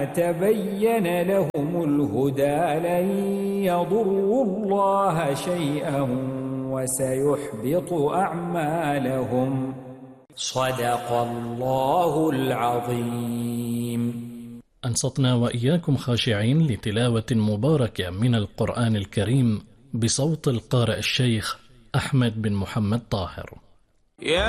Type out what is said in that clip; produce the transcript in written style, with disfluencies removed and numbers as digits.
تبين لهم الهدى لن يضروا الله شيئا وسيحبط أعمالهم. صدق الله العظيم. أنصتنا وإياكم خاشعين لتلاوة مباركة من القرآن الكريم بصوت القارئ الشيخ أحمد بن محمد طاهر.